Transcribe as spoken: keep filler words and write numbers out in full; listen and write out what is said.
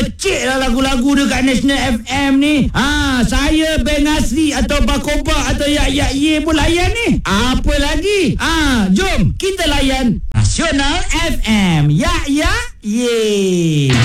pecik lah lagu-lagu dekat National F M ni. Ha, saya Ben Asri atau Bakoba atau Yak Yak Ye pun layan ni. Apa lagi? Ha, jom kita layan Nasional F M. Yak Yak Ye.